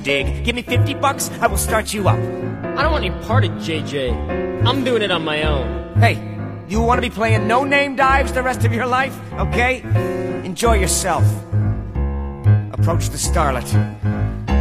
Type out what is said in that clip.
dig? Give me $50, I will start you up. I don't want any part of JJ. I'm doing it on my own. Hey, you want to be playing no-name dives the rest of your life? Okay? Enjoy yourself. Approach the starlet.